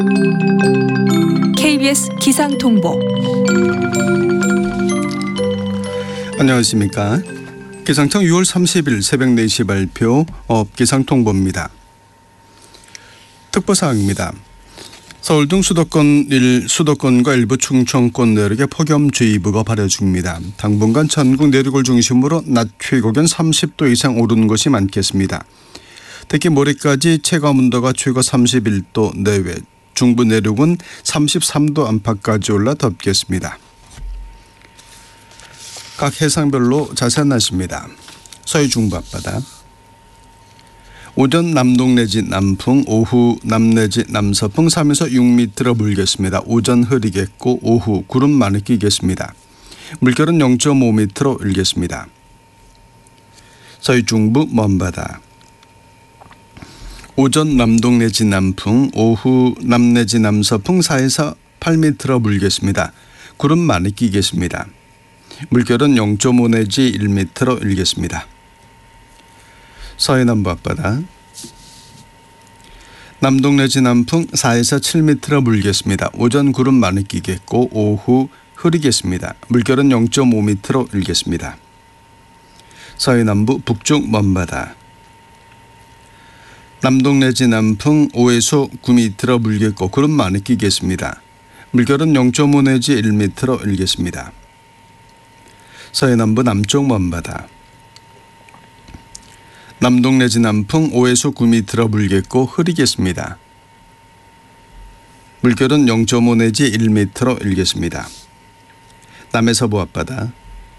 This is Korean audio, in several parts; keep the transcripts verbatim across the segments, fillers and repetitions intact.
케이비에스 기상통보. 안녕하십니까. 기상청 유월 삼십일 새벽 네 시 발표 업 기상통보입니다. 특보사항입니다. 서울 등 수도권 일, 수도권과 일부 충청권 내륙에 폭염주의보가 발효 중입니다. 당분간 전국 내륙을 중심으로 낮 최고기온 삼십 도 이상 오르는 곳이 많겠습니다. 특히 모레까지 체감온도가 최고 삼십일 도 내외, 중부 내륙은 삼십삼 도 안팎까지 올라 덥겠습니다. 각 해상별로 자세한 날씨입니다. 서해 중부 앞바다. 오전 남동 내지 남풍, 오후 남 내지 남서풍 삼에서 육 미터로 불겠습니다. 오전 흐리겠고 오후 구름 많이 끼겠습니다. 물결은 영 점 오 미터로 일겠습니다. 서해 중부 먼바다. 오전 남동 내지 남풍, 오후 남 내지 남서풍 사에서 팔 미터로 불겠습니다. 구름 많이 끼겠습니다. 물결은 영 점 오 내지 일 미터로 일겠습니다. 서해 남부 앞바다. 남동 내지 남풍 사에서 칠 미터로 불겠습니다. 오전 구름 많이 끼겠고 오후 흐리겠습니다. 물결은 영 점 오 미터로 일겠습니다. 서해 남부 북쪽 먼바다. 남동 내지 남풍 오에서 구 미터로 불겠고 구름 많이 끼겠습니다. 물결은 영 점 오 내지 일 미터로 일겠습니다. 서해 남부 남쪽 먼바다. 남동 내지 남풍 오에서 구 미터로 불겠고 흐리겠습니다. 물결은 영 점 오 내지 일 미터로 일겠습니다. 남해 서부 앞바다.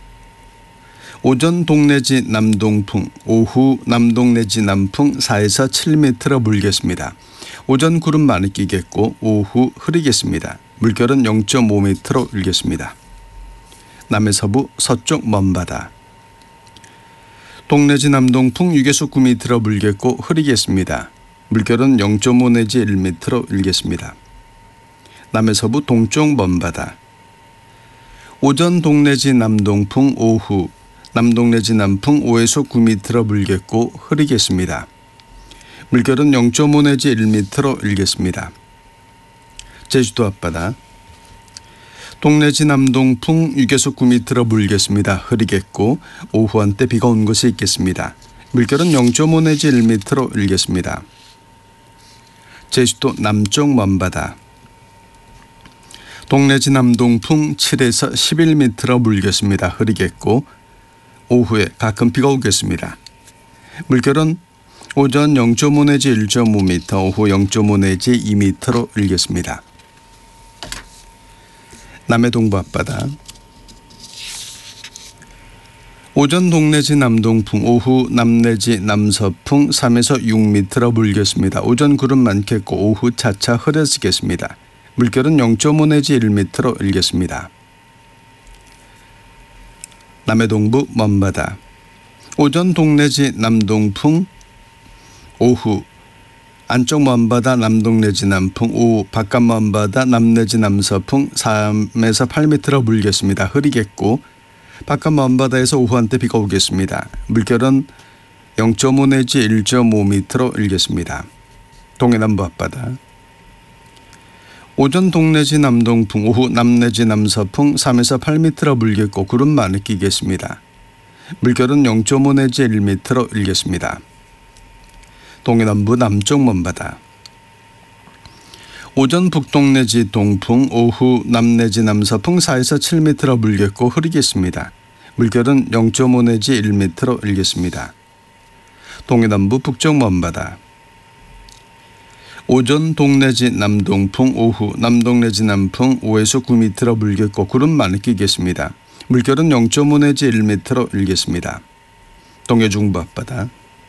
오전 동내지 남동풍, 오후 남동 내지 남풍 사에서 칠 미터로 불겠습니다. 오전 구름 많이 끼겠고 오후 흐리겠습니다. 물결은 영 점 오 미터로 일겠습니다. 남해 서부 서쪽 먼바다. 동내지 남동풍 육에서 구 미터로 불겠고 흐리겠습니다. 물결은 영 점 오 내지 일 미터로 일겠습니다. 남해 서부 동쪽 먼바다. 오전 동내지 남동풍, 오후 남동 내지 남풍 오에서 구 미터로 불겠고 흐리겠습니다. 물결은 영 점 오 내지 일 미터로 일겠습니다. 제주도 앞바다. 동내지 남동풍 육에서 구 미터로 불겠습니다. 흐리겠고 오후 한때 비가 온 곳이 있겠습니다. 물결은 영 점 오 내지 일 미터로 일겠습니다. 제주도 남쪽 먼바다. 동내지 남동풍 칠에서 십일 미터로 불겠습니다. 흐리겠고 오후에 가끔 비가 오겠습니다. 물결은 오전 영 점 오 내지 일 점 오 미터, 오후 영 점 오 내지 이 미터로 일겠습니다. 남해 동부 앞바다. 오전 동내지 남동풍, 오후 남내지 남서풍 삼에서 육 미터로 불겠습니다. 오전 구름 많겠고 오후 차차 흐려지겠습니다. 물결은 영 점 오 내지 일 미터로 일겠습니다. 남해 동부 먼바다. 오전 동내지 남동풍, 오후 안쪽 먼바다 남동 내지 남풍, 오후 바깥 먼바다 남 내지 남서풍 삼에서 팔 미터로 불겠습니다. 흐리겠고 바깥 먼바다에서 오후 한때 비가 오겠습니다. 물결은 영 점 오 내지 일 점 오 미터로 일겠습니다. 동해남부 앞바다. 오전 동내지 남동풍, 오후 남내지 남서풍 삼에서 팔 미터로 불겠고 구름 많이 끼겠습니다. 물결은 영 점 오 내지 일 미터로 일겠습니다. 동해남부 남쪽 먼바다. 오전 북동 내지 동풍, 오후 남 내지 남서풍 사에서 칠 미터로 불겠고 흐리겠습니다. 물결은 영 점 오 내지 일 미터로 일겠습니다. 동해남부 북쪽 먼바다. 오전 동내지 남동풍, 오후 남동 내지 남풍 오에서 구 미터로 불겠고 구름 많이 끼겠습니다. 물결은 영 점 오 내지 일 미터로 일겠습니다. 동해 중부 앞바다.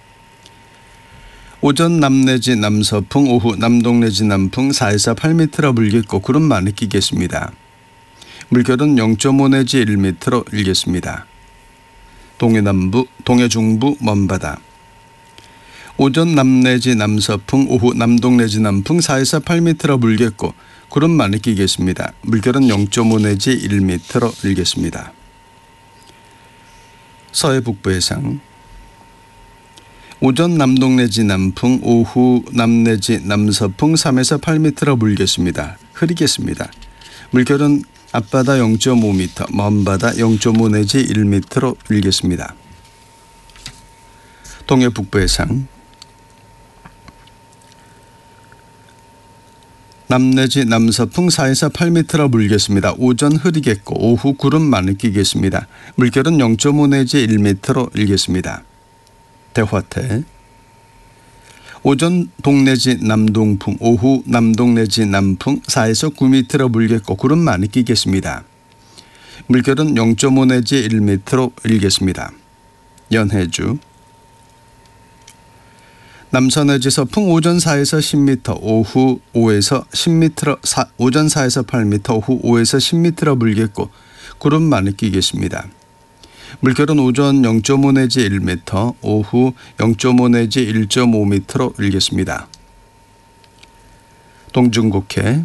오전 남내지 남서풍, 오후 남동 내지 남풍 사에서 팔 미터로 불겠고 구름 많이 끼겠습니다. 물결은 영 점 오 내지 일 미터로 일겠습니다. 동해 남부, 동해 중부 먼바다. 오전 남내지 남서풍, 오후 남동 내지 남풍 사에서 팔 미터로 불겠고 구름 많이 끼겠습니다. 물결은 영 점 오 내지 일 미터로 일겠습니다. 서해 북부 해상. 오전 남동 내지 남풍, 오후 남 내지 남서풍 삼에서 팔 미터로 불겠습니다. 흐리겠습니다. 물결은 앞바다 영 점 오 미터, 먼바다 영 점 오 내지 일 미터로 일겠습니다. 동해 북부 해상 남 내지 남서풍 사에서 팔 미터로 불겠습니다. 오전 흐리겠고 오후 구름 많이 끼겠습니다. 물결은 영 점 오 내지 일 미터로 일겠습니다. 대화태 오전 동내지 남동풍, 오후 남동 내지 남풍 사에서 구 미터로 불겠고 구름 많이 끼겠습니다. 물결은 영 점 오 내지 일 미터로 일겠습니다. 연해주 남서 내지 서풍 오전 사에서 십 미터, 오후 오에서 십 미터로 사, 오전 사에서 팔 미터, 오후 오에서 십 미터로 불겠고 구름 많이 끼겠습니다. 물결은 오전 영 점 오 내지 일 미터, 오후 영 점 오 내지 일 점 오 미터로 일겠습니다. 동중국해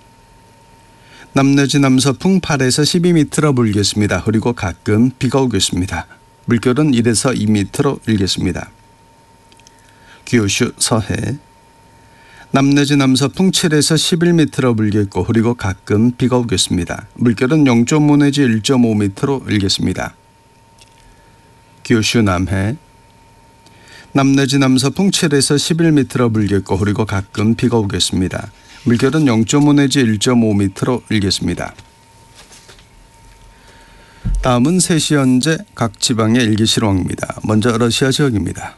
남 내지 남서풍 팔에서 십이 미터로 불겠습니다. 그리고 가끔 비가 오겠습니다. 물결은 일에서 이 미터로 일겠습니다. 규슈 서해 남 내지 남서풍 칠에서 십일 미터로 불겠고 그리고 가끔 비가 오겠습니다. 물결은 영 점 오 내지 일 점 오 미터로 일겠습니다. 규슈 남해 남 내지 남서풍 칠에서 십일 미터로 불겠고 그리고 가끔 비가 오겠습니다. 물결은 영 점 오 내지 일 점 오 미터로 일겠습니다. 다음은 세 시 현재 각 지방의 일기실황입니다. 먼저 러시아 지역입니다.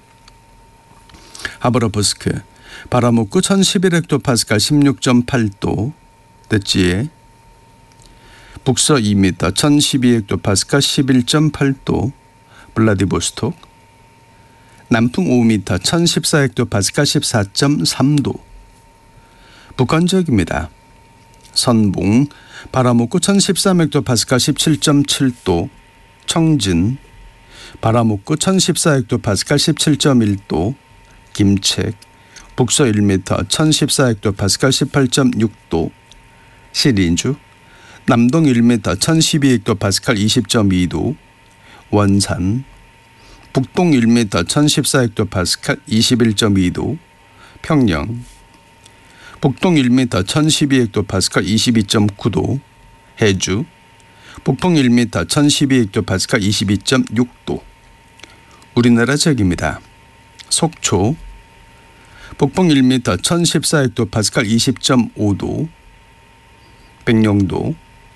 하브로프스크 바람 없고 천십일 헥토파스칼 십육 점 팔 도 대지에 북서 이 미터 천십이 헥토파스칼 십일 점 팔 도 블라디보스톡 남풍 오 미터 천십사 헥토파스칼 십사 점 삼 도 북한 지역입니다. 선봉 바람 없고 천십삼 헥토파스칼 십칠 점 칠 도 청진 바람 없고 천십사 헥토파스칼 십칠 점 일 도 김책 북서 일 미터 천십사 헥토파스칼 십팔 점 육 도 시린주 남동 일 미터 천십이 헥토파스칼 이십 점 이 도 원산 북동 일 미터 천십사 헥토파스칼 이십일 점 이 도 평영 북동 일 미터 천십이 헥토파스칼 이십이 점 구 도 해주 북풍 일 미터 천십이 헥토파스칼 이십이 점 육 도 우리나라 지역입니다. 속초 북풍 일 미터 천십사 헥토파스칼 이십 점 오 도 백령도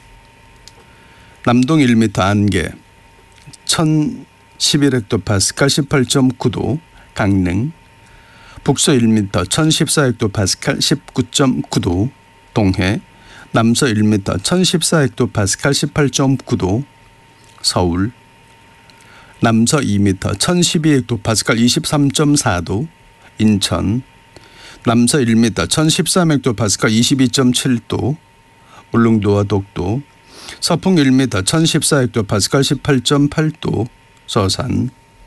남동 일 미터 안개 천십일 헥토파스칼 십팔 점 구 도 강릉 북서 일 미터 천십사 헥토파스칼 십구 점 구 도 동해 남서 일 미터 천십사 헥토파스칼 십팔 점 구 도 서울 남서 이 미터 천십이 헥토파스칼 이십삼 점 사 도 인천 남서 일 미터 천십삼 헥토파스칼 이십이 점 칠 도 울릉도와 독도 서풍 일 미터 천십사 헥토파스칼 십팔 점 팔 도 서산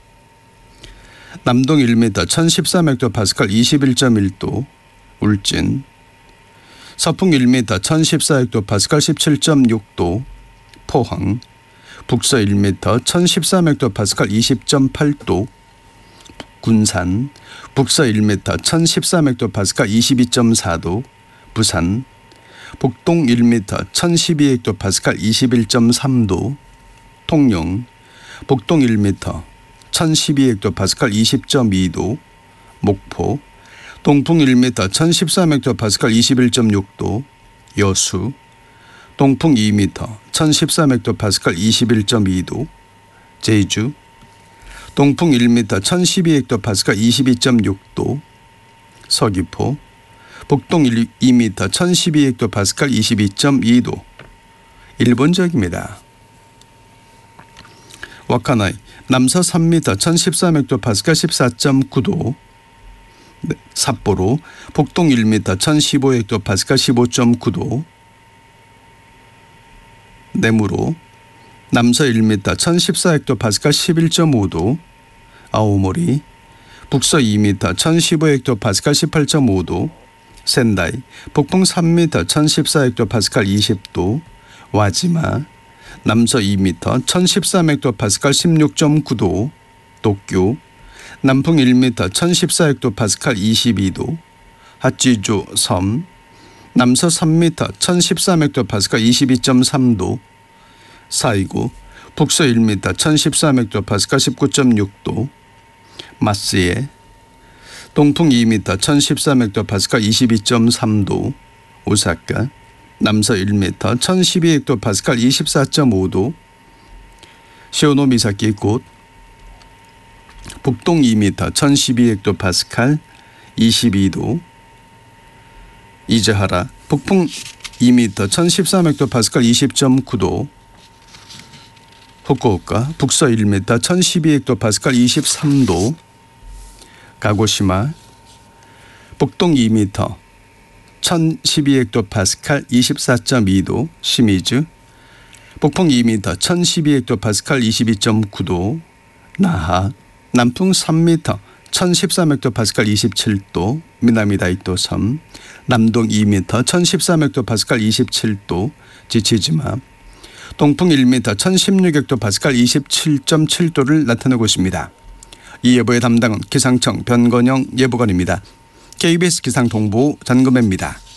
남동 일 미터 천십삼 헥토파스칼 이십일 점 일 도 울진 서풍 일 미터 천십사 헥토파스칼 십칠 점 육 도 포항 북서 일 미터 천십삼 헥토파스칼 이십 점 팔 도 군산 북서 일 미터 천십삼 헥토파스칼 이십이 점 사 도 부산 북동 일 미터 천십이 헥토파스칼 이십일 점 삼 도 통영 북동 일 미터 천십이 헥토파스칼 이십 점 이 도 목포 동풍 일 미터 천십삼 헥토파스칼 이십일 점 육 도 여수 동풍 이 미터 천십삼 헥토파스칼 이십일 점 이 도 제주 동풍 일 미터 천십이 헥토파스칼 이십이 점 육 도 서귀포 북동 이 미터 천십이 헥토파스칼 이십이 점 이 도 일본 지역입니다. 와카나이 남서 삼 미터 천십삼 헥토파스칼 십사 점 구 도 삿포로 북동 일 미터 천십오 헥토파스칼 십오 점 구 도 내무로 남서 일 미터 천십사 헥토파스칼 십일 점 오 도 아오모리 북서 이 미터 천십오 헥토파스칼 십팔 점 오 도 센다이 북풍 삼 미터 천십사 헥토파스칼 이십 도 와지마 남서 이 미터 천십삼 헥토파스칼 십육 점 구 도 도쿄 남풍 일 미터 천십사 헥토파스칼 이십이 도, 하지조 섬 남서 삼 미터 천십삼 헥토파스칼 이십이 점 삼 도, 사이구 북서 일 미터 천십삼 헥토파스칼 십구 점 육 도, 마스에 동풍 이 미터 천십삼 헥토파스칼 이십이 점 삼 도, 오사카 남서 일 미터 천십이 헥토파스칼 이십사 점 오 도, 시오노미사키 곳 북동 이 미터 천십이 헥토파스칼 이십이 도, 이즈하라 북풍 이 미터 천십삼 헥토파스칼 이십 점 구 도, 후쿠오카 북서 일 미터 천십이 헥토파스칼 이십삼 도, 가고시마 북동 이 미터 천십이 헥토파스칼 이십사 점 이 도, 시미즈 북풍 이 미터 천십이 헥토파스칼 이십이 점 구 도, 나하 남풍 삼 미터 천십삼 헥토파스칼 이십칠 도, 미나미다이토 섬 남동 이 미터 천십삼 헥토파스칼 이십칠 도, 지치지마 동풍 일 미터 천십육 헥토파스칼 이십칠 점 칠 도를 나타내고 있습니다. 이 예보의 담당은 기상청 변건영 예보관입니다. 케이비에스 기상통보 전금혜입니다.